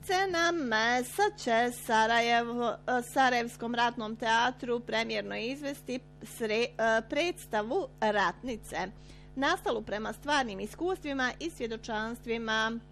Scena Mesa će Sarajevskom ratnom teatru premijerno izvesti predstavu Ratnice, nastalu prema stvarnim iskustvima i svjedočanstvima